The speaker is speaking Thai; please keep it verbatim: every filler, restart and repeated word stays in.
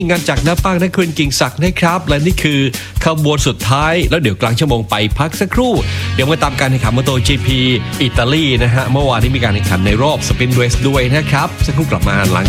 งานจากน้าป้างนักคุณกิ่งศักดิ์นะครับและนี่คือขบวนสุดท้ายแล้วเดี๋ยวกลางชั่วโมงไปพักสักครู่เดี๋ยวมาตามการแข่งขันมอเตอร์ จี พี อิตาลีนะฮะเมื่อวานนี้มีการแข่งขันในรอบสปรินต์เรสด้วยนะครับสักครู่กลับมาหลัง